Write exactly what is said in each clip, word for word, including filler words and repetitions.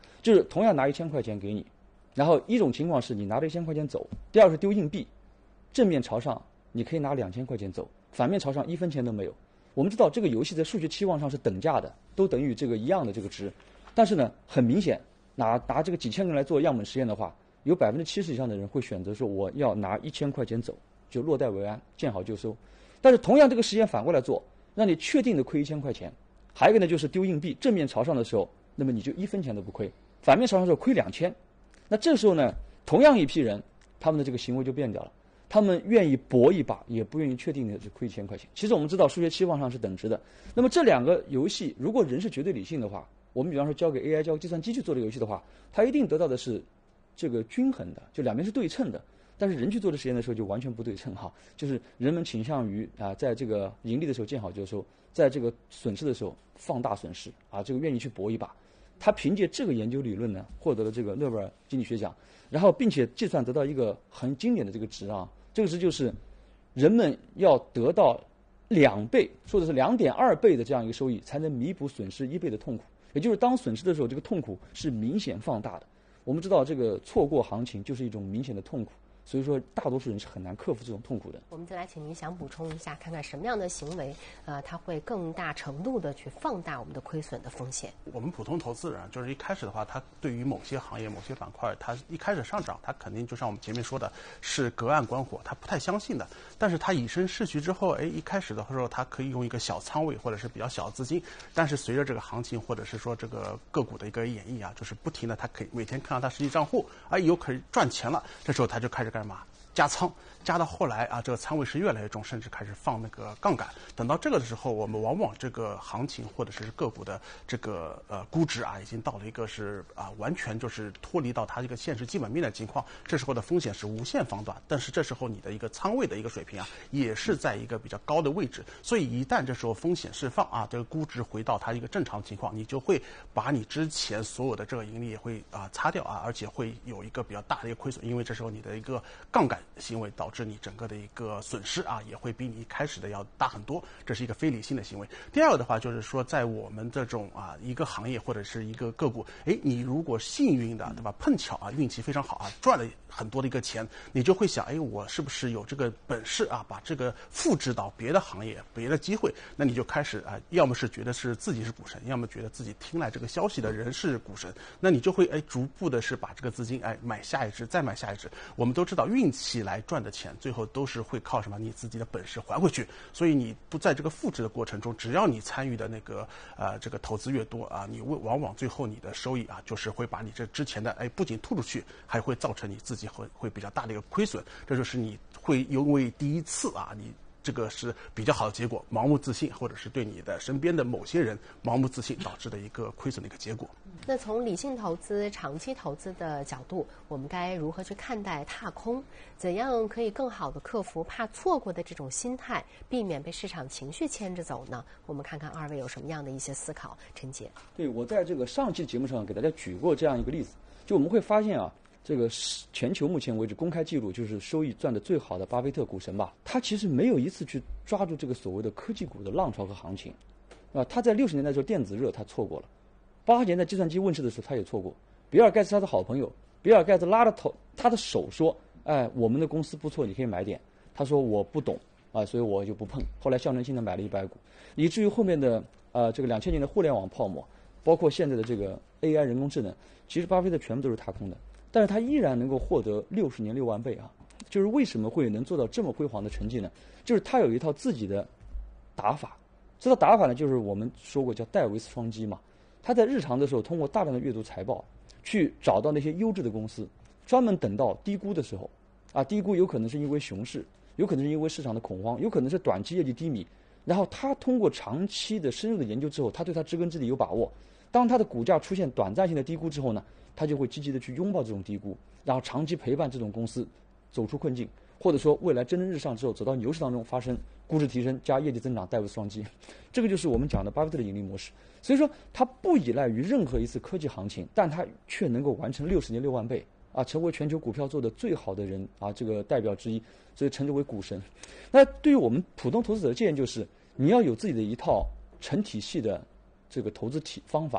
就是同样拿一千块钱给你，然后一种情况是你拿着一千块钱走，第二是丢硬币，正面朝上你可以拿两千块钱走，反面朝上一分钱都没有。我们知道这个游戏在数学期望上是等价的，都等于这个一样的这个值，但是呢，很明显，拿拿这个几千个人来做样本实验的话，有百分之七十以上的人会选择说我要拿一千块钱走，就落袋为安，见好就收。但是同样这个实验反过来做，让你确定的亏一千块钱，还有一个呢就是丢硬币，正面朝上的时候，那么你就一分钱都不亏，反面朝上的时候亏两千。那这时候呢，同样一批人，他们的这个行为就变掉了。他们愿意搏一把，也不愿意确定的是亏一千块钱。其实我们知道数学期望上是等值的。那么这两个游戏，如果人是绝对理性的话，我们比方说交给 A I 交给计算机去做的游戏的话，它一定得到的是这个均衡的，就两边是对称的。但是人去做的实验的时候就完全不对称哈，就是人们倾向于啊，在这个盈利的时候见好就收，在这个损失的时候放大损失啊，这个愿意去搏一把。他凭借这个研究理论呢，获得了这个诺贝尔经济学奖，然后并且计算得到一个很经典的这个值啊。这个值就是，人们要得到两倍，说的是两点二倍的这样一个收益，才能弥补损失一倍的痛苦。也就是当损失的时候，这个痛苦是明显放大的。我们知道，这个错过行情就是一种明显的痛苦，所以说大多数人是很难克服这种痛苦的。 我们再来请您想补充一下，看看什么样的行为，呃，它会更大程度的去放大我们的亏损的风险。 我们普通投资人就是一开始的话，他对于某些行业、某些板块，他一开始上涨，他肯定就像我们前面说的，是隔岸观火，他不太相信的。但是他以身试局之后，哎，一开始的时候，他可以用一个小仓位或者是比较小的资金，但是随着这个行情或者是说这个个股的一个演绎啊，就是不停的，他可以每天看到他实际账户，哎，有可以赚钱了，这时候他就开始干嘛？加仓，加到后来啊，这个仓位是越来越重，甚至开始放那个杠杆。等到这个的时候，我们往往这个行情或者是个股的这个呃估值啊，已经到了一个是啊完全就是脱离到它这个现实基本面的情况。这时候的风险是无限放大，但是这时候你的一个仓位的一个水平啊，也是在一个比较高的位置。所以一旦这时候风险释放啊，这个估值回到它一个正常情况，你就会把你之前所有的这个盈利也会啊擦掉啊，而且会有一个比较大的一个亏损，因为这时候你的一个杠杆行为导致你整个的一个损失啊，也会比你一开始的要大很多，这是一个非理性的行为。第二个的话就是说，在我们这种啊一个行业或者是一个个股，哎，你如果幸运的对吧，碰巧啊运气非常好啊，赚了很多的一个钱，你就会想，哎，我是不是有这个本事啊，把这个复制到别的行业、别的机会？那你就开始啊，要么是觉得是自己是股神，要么觉得自己听来这个消息的人是股神，那你就会哎逐步的是把这个资金哎买下一只，再买下一只。我们都知道运气来赚的钱，最后都是会靠什么？你自己的本事还回去。所以你不在这个复制的过程中，只要你参与的那个呃这个投资越多啊，你往往最后你的收益啊，就是会把你这之前的哎不仅吐出去，还会造成你自己会会比较大的一个亏损。这就是你会因为第一次啊，你这个是比较好的结果，盲目自信，或者是对你的身边的某些人盲目自信导致的一个亏损的一个结果。 那从理性投资、长期投资的角度，我们该如何去看待踏空？怎样可以更好的克服怕错过的这种心态，避免被市场情绪牵着走呢？我们看看二位有什么样的一些思考。陈杰， 对，我在这个上期节目上给大家举过这样一个例子，就我们会发现啊，这个全球目前为止公开记录就是收益赚得最好的巴菲特股神吧，他其实没有一次去抓住这个所谓的科技股的浪潮和行情，啊，他在六十年代的时候电子热他错过了，八十年代计算机问世的时候他也错过。比尔盖茨他的好朋友，比尔盖茨拉着头他的手说，哎，我们的公司不错，你可以买点。他说我不懂啊，所以我就不碰。后来象征性的买了一百股，以至于后面的呃这个两千年的互联网泡沫，包括现在的这个 A I 人工智能，其实巴菲特全部都是踏空的。但是他依然能够获得六十年六万倍啊！就是为什么会能做到这么辉煌的成绩呢？就是他有一套自己的打法，这套打法呢，就是我们说过叫戴维斯双击嘛。他在日常的时候，通过大量的阅读财报，去找到那些优质的公司，专门等到低估的时候，啊，低估有可能是因为熊市，有可能是因为市场的恐慌，有可能是短期业绩低迷。然后他通过长期的深入的研究之后，他对他知根知底有把握。当他的股价出现短暂性的低估之后呢，他就会积极的去拥抱这种低估，然后长期陪伴这种公司走出困境，或者说未来蒸蒸日上之后走到牛市当中发生估值提升加业绩增长，戴维斯双击。这个就是我们讲的巴菲特的盈利模式。所以说他不依赖于任何一次科技行情，但他却能够完成六十年六万倍啊，成为全球股票做的最好的人啊，这个代表之一，所以称之为股神。那对于我们普通投资者的建议就是，你要有自己的一套成体系的这个投资体方法，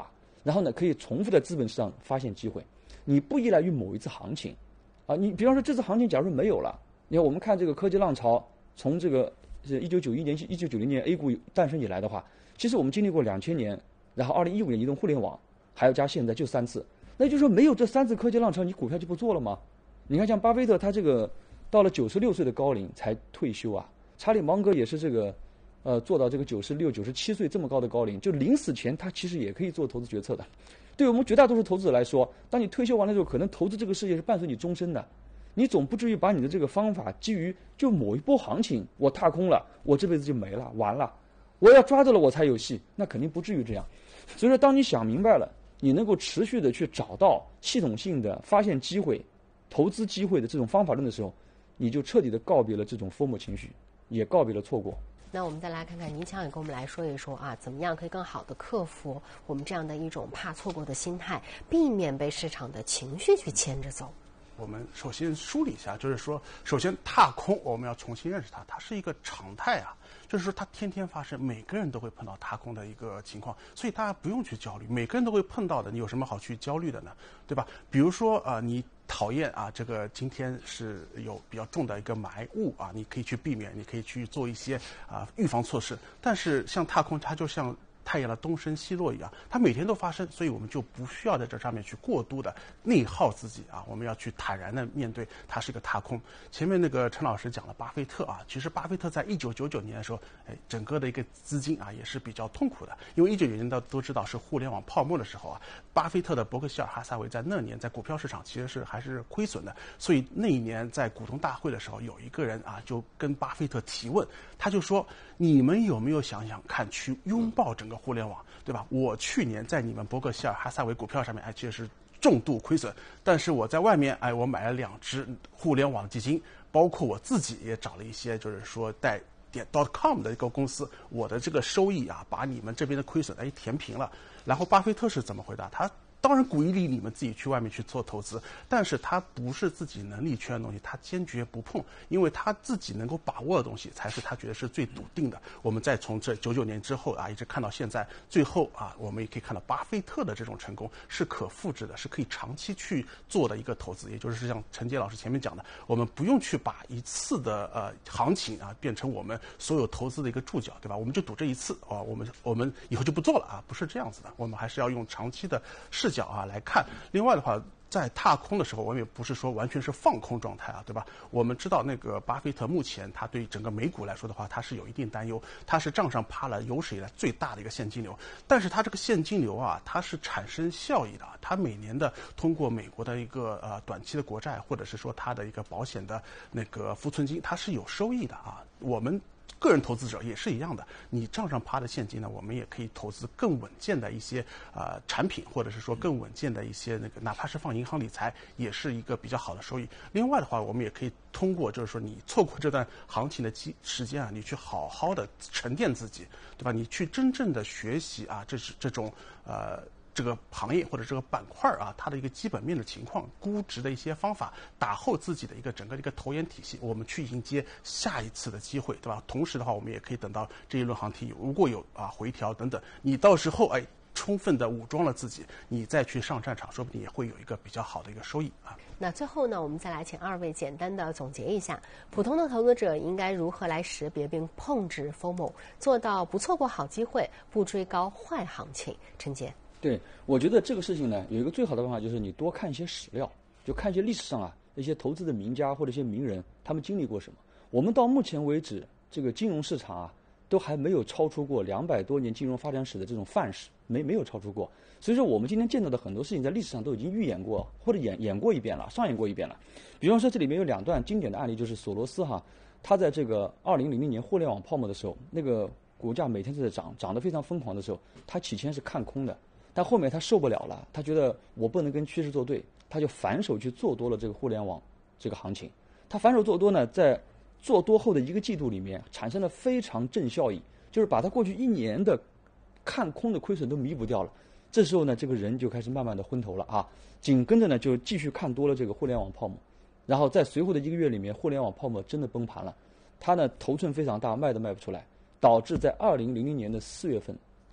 然后呢可以重复在资本市场发现机会。你不依赖于某一次行情，啊，你比方说这次行情假如没有了，你看我们看这个科技浪潮，从这个是一九九一年、一九九零年 A 股诞生以来的话，其实我们经历过两千年，然后二零一五年移动互联网，还有加现在就三次。那就是说没有这三次科技浪潮，你股票就不做了吗？你看像巴菲特他这个到了九十六岁的高龄才退休啊，查理芒格也是这个。呃，做到这个九十六、九十七岁这么高的高龄，就临死前他其实也可以做投资决策的。对我们绝大多数投资者来说，当你退休完了之后，可能投资这个事业是伴随你终身的。你总不至于把你的这个方法基于就某一波行情，我踏空了，我这辈子就没了，完了，我要抓着了我才有戏，那肯定不至于这样。所以说，当你想明白了，你能够持续的去找到系统性的发现机会、投资机会的这种方法论的时候，你就彻底的告别了这种 FOMO 情绪，也告别了错过。 那我们再来看看倪强也跟我们来说一说啊，怎么样可以更好的克服我们这样的一种怕错过的心态，避免被市场的情绪去牵着走。 我们首先梳理一下，就是说，首先踏空，我们要重新认识它，它是一个常态啊，就是说它天天发生，每个人都会碰到踏空的一个情况，所以大家不用去焦虑，每个人都会碰到的，你有什么好去焦虑的呢？对吧？比如说啊、呃，你讨厌啊，这个今天是有比较重的一个霾雾啊，你可以去避免，你可以去做一些啊、呃、预防措施，但是像踏空，它就像太阳的东升西落一样，它每天都发生，所以我们就不需要在这上面去过度的内耗自己啊，我们要去坦然的面对它是一个踏空。前面那个陈老师讲了巴菲特啊，其实巴菲特在一九九九年的时候，哎，整个的一个资金啊也是比较痛苦的，因为一九九九年大家都知道是互联网泡沫的时候啊，巴菲特的伯克希尔哈撒韦在那年在股票市场其实是还是亏损的，所以那一年在股东大会的时候，有一个人啊就跟巴菲特提问，他就说：你们有没有想想看，去拥抱整个互联网，对吧？我去年在你们伯克希尔哈撒韦股票上面，哎，其实是重度亏损，但是我在外面，哎，我买了两只互联网基金，包括我自己也找了一些，就是说带点 .com 的一个公司，我的这个收益啊，把你们这边的亏损哎填平了。然后巴菲特是怎么回答？他当然鼓励你们自己去外面去做投资，但是他不是自己能力圈的东西，他坚决不碰，因为他自己能够把握的东西才是他觉得是最笃定的。我们再从这九九年之后啊，一直看到现在，最后啊，我们也可以看到巴菲特的这种成功是可复制的，是可以长期去做的一个投资。也就是像陈杰老师前面讲的，我们不用去把一次的呃行情啊变成我们所有投资的一个注脚，对吧？我们就赌这一次啊，我们我们以后就不做了啊，不是这样子的，我们还是要用长期的视角啊来看。另外的话，在踏空的时候，我们也不是说完全是放空状态啊，对吧？我们知道那个巴菲特目前他对整个美股来说的话，他是有一定担忧，他是账上趴了有史以来最大的一个现金流，但是他这个现金流啊，它是产生效益的，他每年的通过美国的一个呃短期的国债，或者是说他的一个保险的那个浮存金，它是有收益的啊。我们个人投资者也是一样的，你账上趴的现金呢，我们也可以投资更稳健的一些呃产品，或者是说更稳健的一些那个，哪怕是放银行理财，也是一个比较好的收益。另外的话，我们也可以通过就是说你错过这段行情的机时间啊，你去好好的沉淀自己，对吧？你去真正的学习啊，这是这种呃。这个行业或者这个板块啊，它的一个基本面的情况、估值的一些方法，打后自己的一个整个的一个投研体系，我们去迎接下一次的机会，对吧？同时的话，我们也可以等到这一轮行情如果有啊回调等等，你到时候哎充分的武装了自己，你再去上战场，说不定也会有一个比较好的一个收益啊。 那最后呢，我们再来请二位简单的总结一下，普通的投资者应该如何来识别并控制 FOMO， 做到不错过好机会，不追高坏行情？陈杰。 对，我觉得这个事情呢，有一个最好的办法就是你多看一些史料，就看一些历史上啊一些投资的名家或者一些名人，他们经历过什么。我们到目前为止，这个金融市场啊，都还没有超出过两百多年金融发展史的这种范式，没没有超出过。所以说，我们今天见到的很多事情，在历史上都已经预演过或者演演过一遍了，上演过一遍了。比方说，这里面有两段经典的案例，就是索罗斯哈，他在这个二零零零年互联网泡沫的时候，那个股价每天都在涨，涨得非常疯狂的时候，他起先是看空的。但后面他受不了了，他觉得我不能跟趋势作对，他就反手去做多了这个互联网这个行情。他反手做多呢，在做多后的一个季度里面产生了非常正效益，就是把他过去一年的看空的亏损都弥补掉了。这时候呢，这个人就开始慢慢的昏头了啊，紧跟着呢就继续看多了这个互联网泡沫，然后在随后的一个月里面，互联网泡沫真的崩盘了，他呢头寸非常大，卖都卖不出来，导致在二零零零年的四月份。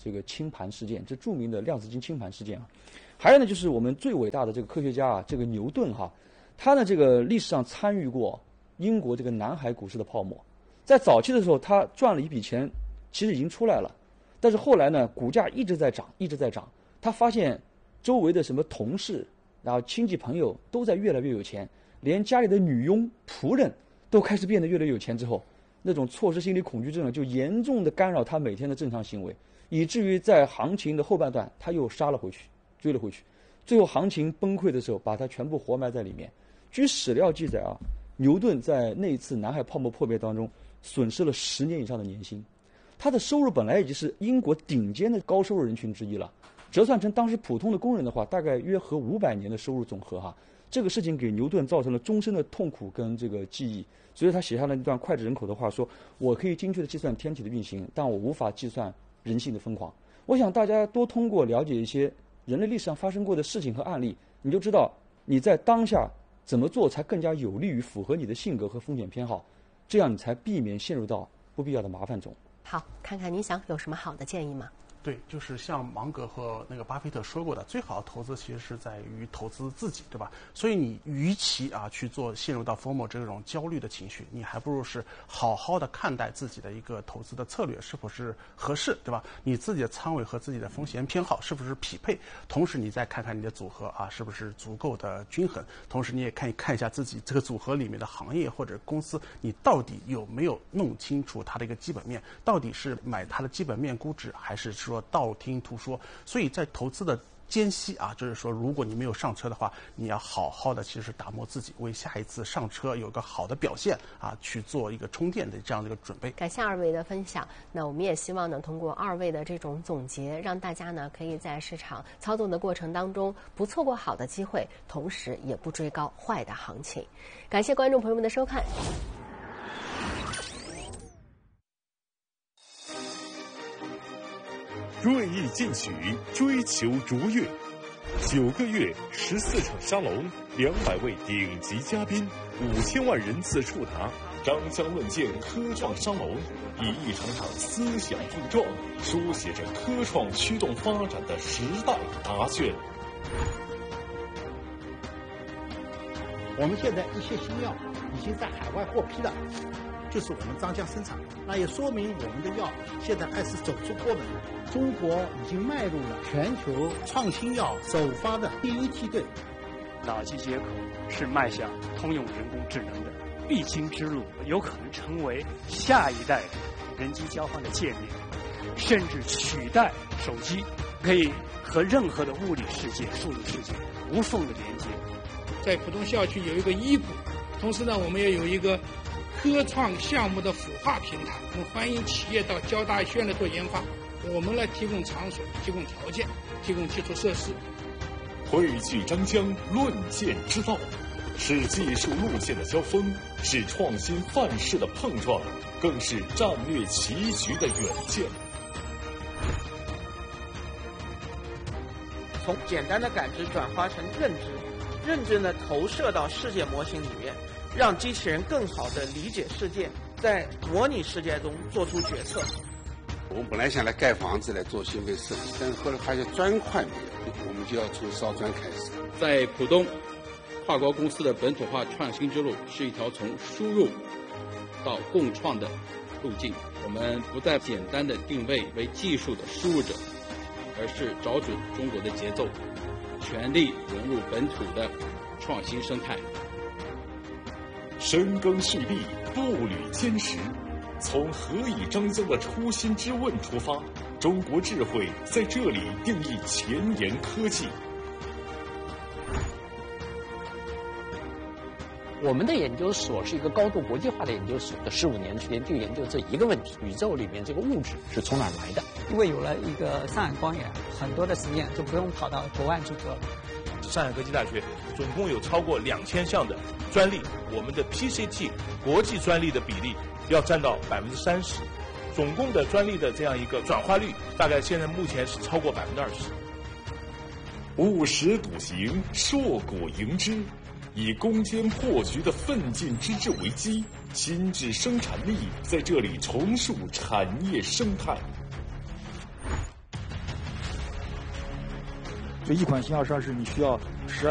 这个氢盘事件，这著名的量子晶氢盘事件啊。还有呢，就是我们最伟大的这个科学家啊，这个牛顿哈，他呢这个历史上参与过英国这个南海股市的泡沫，在早期的时候他赚了一笔钱，其实已经出来了，但是后来呢股价一直在涨，一直在涨，他发现周围的什么同事，然后亲戚朋友都在越来越有钱，连家里的女佣仆人都开始变得越来越有钱之后，那种错失心理恐惧症就严重的干扰他每天的正常行为，以至于在行情的后半段他又杀了回去，追了回去，最后行情崩溃的时候把他全部活埋在里面。据史料记载啊，牛顿在那一次南海泡沫破灭当中损失了十年以上的年薪，他的收入本来已经是英国顶尖的高收入人群之一了，折算成当时普通的工人的话，大概约合五百年的收入总和哈。这个事情给牛顿造成了终身的痛苦跟这个记忆，所以他写下了一段脍炙人口的话，说我可以精确的计算天体的运行，但我无法计算人性的疯狂。我想大家多通过了解一些人类历史上发生过的事情和案例，你就知道你在当下怎么做才更加有利于符合你的性格和风险偏好，这样你才避免陷入到不必要的麻烦中。 好，看看你想有什么好的建议吗？ 对，就是像芒格和那个巴菲特说过的，最好的投资其实是在于投资自己，对吧？所以你与其啊去做陷入到 F O M O 这种焦虑的情绪，你还不如是好好的看待自己的一个投资的策略是否是合适，对吧？你自己的仓位和自己的风险偏好是不是匹配？同时你再看看你的组合啊是不是足够的均衡，同时你也可以看一下自己这个组合里面的行业或者公司，你到底有没有弄清楚它的一个基本面，到底是买它的基本面估值，还是说道听途说。所以在投资的间隙啊，就是说如果你没有上车的话，你要好好的其实打磨自己，为下一次上车有个好的表现啊，去做一个充电的这样的一个准备。 感谢二位的分享，那我们也希望呢通过二位的这种总结，让大家呢可以在市场操作的过程当中不错过好的机会，同时也不追高坏的行情。感谢观众朋友们的收看。 锐意进取，追求卓越。九个月，十四场沙龙，两百位顶级嘉宾，五千万人次触达。张江论剑科创沙龙，以一场场思想碰撞，书写着科创驱动发展的时代答卷。 我们现在一些新药已经在海外获批了，就是我们张江生产，那也说明我们的药现在开始走出国门。中国已经迈入了全球创新药首发的第一梯队。 脑机接口是迈向通用人工智能的必经之路，有可能成为下一代人机交换的界面，甚至取代手机，可以和任何的物理世界、数理世界无缝的连接。 在浦东校区有一个医补，同时呢，我们也有一个科创项目的孵化平台，我们欢迎企业到交大医院来做研发，我们来提供场所、提供条件、提供基础设施。 汇聚张江论剑之道，是技术路线的交锋，是创新范式的碰撞，更是战略棋局的远见。 从简单的感知转化成认知，认知呢投射到世界模型里面，让机器人更好地理解世界，在模拟世界中做出决策。 我们本来想来盖房子来做芯片设计，但是后来发现砖块没有，我们就要从烧砖开始。 在浦东，跨国公司的本土化创新之路是一条从输入到共创的路径。我们不再简单的定位为技术的输入者，而是找准中国的节奏，全力融入本土的创新生态。 深耕蓄力，步履坚实，从何以张江的初心之问出发，中国智慧在这里定义前沿科技。 我们的研究所是一个高度国际化的研究所，十五年时间就研究这一个问题：宇宙里面这个物质是从哪来的？ 因为有了一个上海光源，很多的实验就不用跑到国外去做了。 上海科技大学总共有超过两千项的专利，我们的 P C T 国际专利的比例要占到百分之三十，总共的专利的这样一个转化率，大概现在目前是超过百分之二十。 务实笃行，硕果迎之。以攻坚破局的奋进之志为基，新质生产力在这里重塑产业生态。 就一款型号上市，你需要十